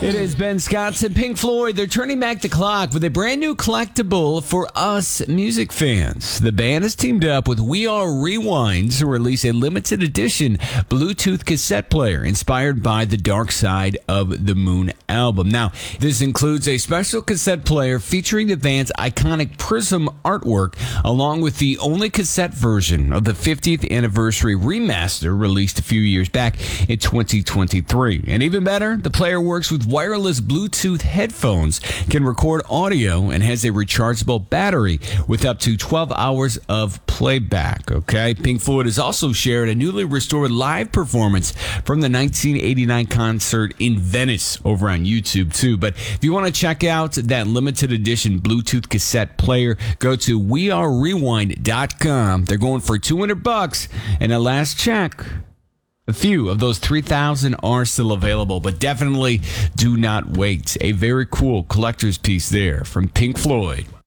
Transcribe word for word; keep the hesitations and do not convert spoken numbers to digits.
It is Ben Scott and Pink Floyd. They're turning back the clock with a brand new collectible for us music fans. The band has teamed up with We Are Rewind to release a limited edition Bluetooth cassette player inspired by the Dark Side of the Moon album. Now, this includes a special cassette player featuring the band's iconic Prism artwork, along with the only cassette version of the fiftieth anniversary remaster released a few years back in twenty twenty-three. And even better, the player works with wireless Bluetooth headphones, can record audio, and has a rechargeable battery with up to twelve hours of playback. Okay, Pink Floyd has also shared a newly restored live performance from the nineteen eighty-nine concert in Venice over on YouTube too. But if you want to check out that limited edition Bluetooth cassette player, go to we are rewind dot com. They're going for two hundred bucks, and at last check, a few of those three thousand are still available, but definitely do not wait. A very cool collector's piece there from Pink Floyd.